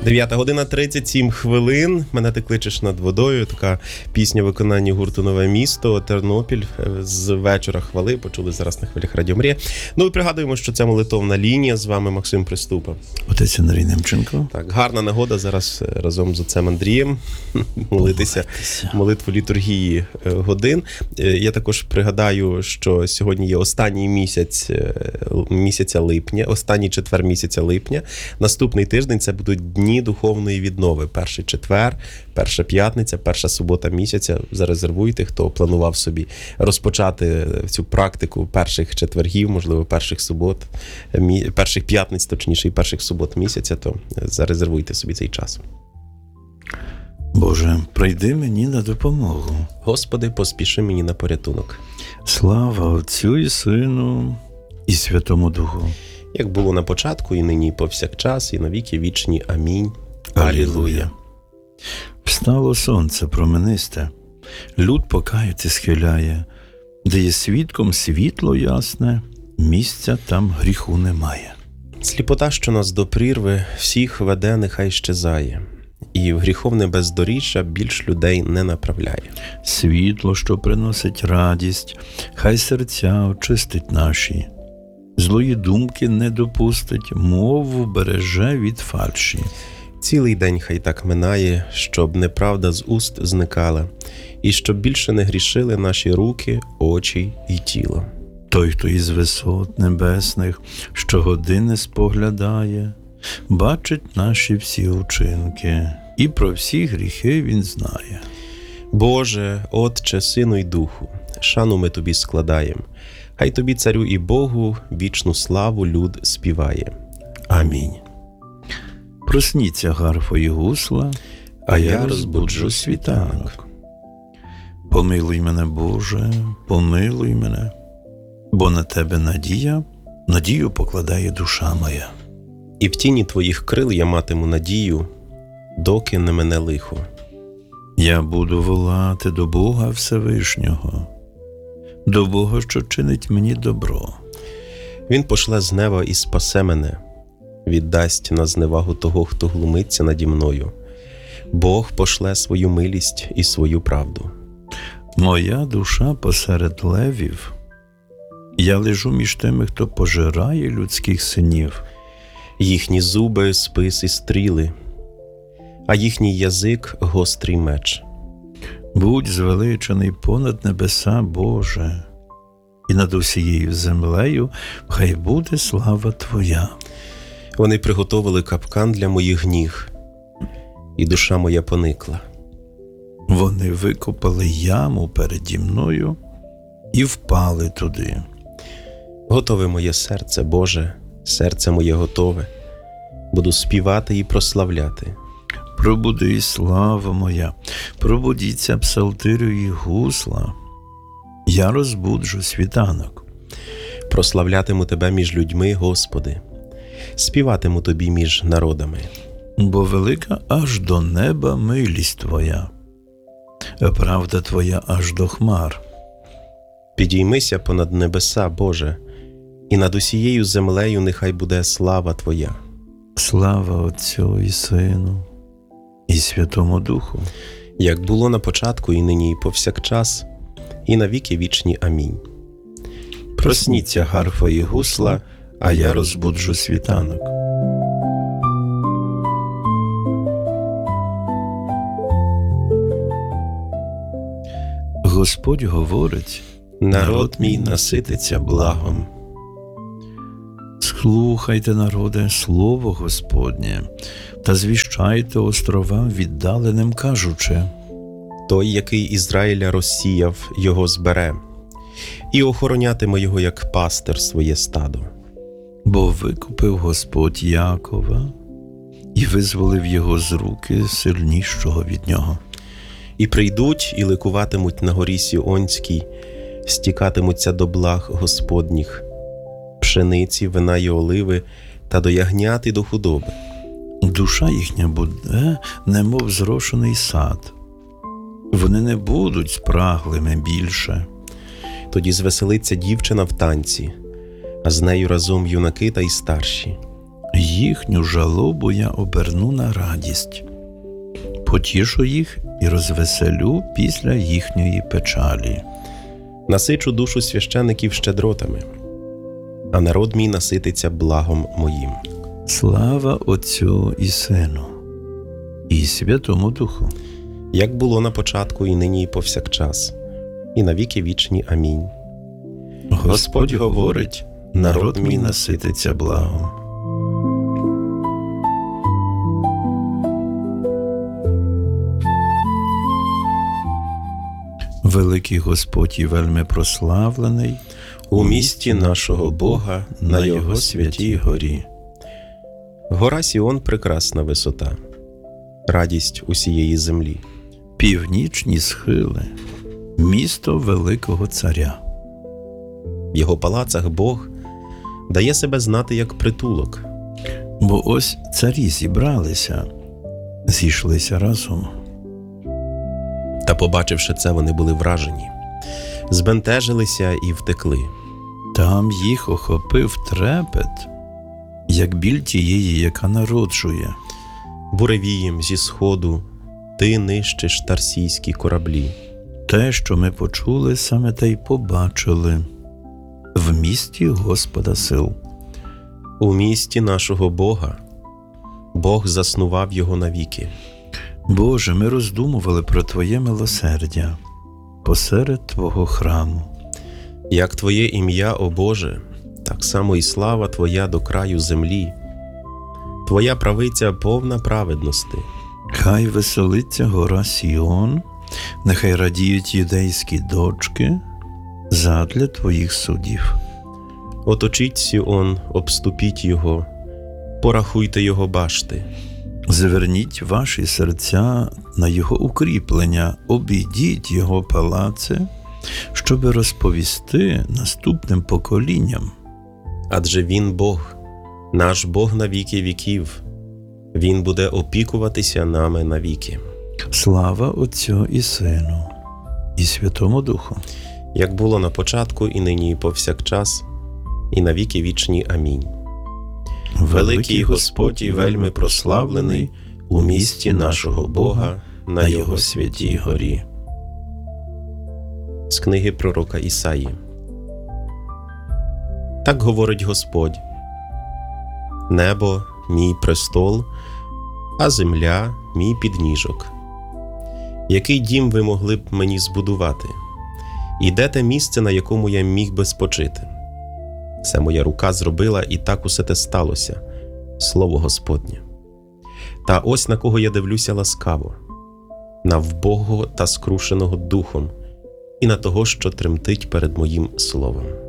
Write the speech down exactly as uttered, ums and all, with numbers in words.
дев'ята година тридцять сім хвилин. Мене ти кличеш над водою. Така пісня виконання гурту «Нове місто», Тернопіль. З вечора хвали почули зараз на хвилях Радіо Мрія. Ну і пригадуємо, що це молитовна лінія. З вами Максим Приступа. Отець Андрій Немченко. Так, гарна нагода зараз разом з отцем Андрієм молитися молитву літургії годин. Я також пригадаю, що сьогодні є останній місяць місяця липня, останній четвер місяця липня. Наступний тиждень це будуть дні духовної віднови. Перший четвер, перша п'ятниця, перша субота місяця. Зарезервуйте, хто планував собі розпочати цю практику перших четвергів, можливо, перших субот, перших п'ятниць, точніше, і перших субот місяця, то зарезервуйте собі цей час. Боже, прийди мені на допомогу. Господи, поспіши мені на порятунок. Слава Отцю і Сину і Святому Духу. Як було на початку, і нині, і повсякчас, і на віки вічні. Амінь. Алілуя. Встало сонце променисте, люд покаяти схиляє, де є свідком світло ясне, місця там гріху немає. Сліпота, що нас до прірви, всіх веде, нехай щезає, і в гріховне бездоріжжя більш людей не направляє. Світло, що приносить радість, хай серця очистить наші, злої думки не допустить, мову береже від фальші. Цілий день хай так минає, щоб неправда з уст зникала, і щоб більше не грішили наші руки, очі і тіло. Той, хто із висот небесних щогодини споглядає, бачить наші всі учинки, і про всі гріхи він знає. Боже, Отче, Сину й Духу, шану ми Тобі складаєм, хай Тобі, Царю і Богу, вічну славу люд співає. Амінь. Просніться гарфо і гусла, а я розбуджу світанок. Помилуй мене, Боже, помилуй мене, бо на Тебе надія, надію покладає душа моя. І в тіні Твоїх крил я матиму надію, доки не мене лихо. Я буду волати до Бога Всевишнього, до Бога, що чинить мені добро. Він пошле з неба і спасе мене, віддасть на зневагу того, хто глумиться наді мною. Бог пошле свою милість і свою правду. Моя душа посеред левів, я лежу між тими, хто пожирає людських синів. Їхні зуби – спис і стріли, а їхній язик – гострий меч. Будь звеличений понад небеса, Боже, і над усією землею хай буде слава Твоя. Вони приготовили капкан для моїх ніг, і душа моя поникла. Вони викопали яму переді мною і впали туди. Готове моє серце, Боже, серце моє готове, буду співати і прославляти. Пробуди, слава моя, пробудіться псалтирю і гусла, я розбуджу світанок. Прославлятиму Тебе між людьми, Господи, співатиму Тобі між народами. Бо велика аж до неба милість Твоя, а правда Твоя аж до хмар. Підіймися понад небеса, Боже, і над усією землею нехай буде слава Твоя. Слава Отцю і Сину і Святому Духу, як було на початку, і нині, і повсякчас, і на віки вічні. Амінь. Просніться гарфа і гусла, а я розбуджу світанок. Господь говорить, народ мій насититься благом. Слухайте, народе, слово Господнє, та звіщайте островам віддаленим, кажучи: той, який Ізраїля розсіяв, його збере, і охоронятиме його, як пастир, своє стадо. Бо викупив Господь Якова і визволив його з руки сильнішого від нього. І прийдуть, і ликуватимуть на горі Сіонській, стікатимуться до благ Господніх, пшениці, вина й оливи, та до ягнят і до худоби. Душа їхня буде, немов зрошений сад. Вони не будуть спраглими більше. Тоді звеселиться дівчина в танці, а з нею разом юнаки та й старші. Їхню жалобу я оберну на радість, потішу їх і розвеселю після їхньої печалі. Насичу душу священиків щедротами, а народ мій насититься благом моїм. Слава Отцю і Сину, і Святому Духу. Як було на початку, і нині, і повсякчас, і на віки вічні. Амінь. Господь говорить, народ мій насититься благом. Великий Господь і вельми прославлений У місті нашого Бога, на Його святій горі. Гора Сіон – прекрасна висота, радість усієї землі. Північні схили, місто великого царя. В його палацах Бог дає себе знати як притулок. Бо ось царі зібралися, зійшлися разом. Та, побачивши це, вони були вражені, збентежилися і втекли. Там їх охопив трепет, як біль тієї, яка народжує. Буревієм зі сходу ти нищиш тарсійські кораблі. Те, що ми почули, саме те й побачили в місті Господа сил. У місті нашого Бога Бог заснував його навіки. Боже, ми роздумували про Твоє милосердя посеред Твого храму. Як Твоє ім'я, о Боже, так само і слава Твоя до краю землі. Твоя правиця повна праведності. Хай веселиться гора Сіон, нехай радіють юдейські дочки задля Твоїх судів. Оточіть Сіон, обступіть його, порахуйте його башти. Зверніть ваші серця на його укріплення, обійдіть його палаци, щоби розповісти наступним поколінням. Адже він Бог, наш Бог на віки віків. Він буде опікуватися нами навіки. Слава Отцю і Сину, і Святому Духу. Як було на початку, і нині, і повсякчас, і на віки вічні. Амінь. Великий Господь і вельми прославлений у місті нашого Бога, на Його святій горі. З книги пророка Ісаї. Так говорить Господь: небо – мій престол, а земля – мій підніжок. Який дім ви могли б мені збудувати? І де те місце, на якому я міг би спочити? Це моя рука зробила, і так усе те сталося, слово Господнє. Та ось на кого я дивлюся ласкаво, на вбогого та скрушеного духом, і на того, що тремтить перед моїм словом.